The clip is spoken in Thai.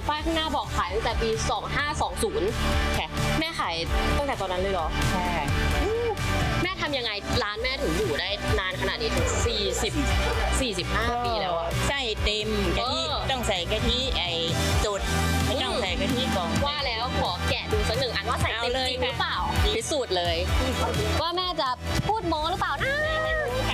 ป้ายข้างหน้าบอกขายตั้งแต่ปี 2520 ค่ะแม่ขายตั้งแต่ตอนนั้นเลยเหรอใช่แม่ทำยังไงร้านแม่ถึงอยู่ได้นานขนาดนี้ถึง45 ปีแล้วอะไส้เต็มกะทิต้องใส่กะทิไอ้สดไม่ต้องใส่กะทิกล่องว่าแล้วขอแกะดูสักหนึ่งอันว่าใส่เต็มจริงหรือเปล่าพิสูจน์เลย ว่าแม่จะพูดโม้หรือเปล่านะ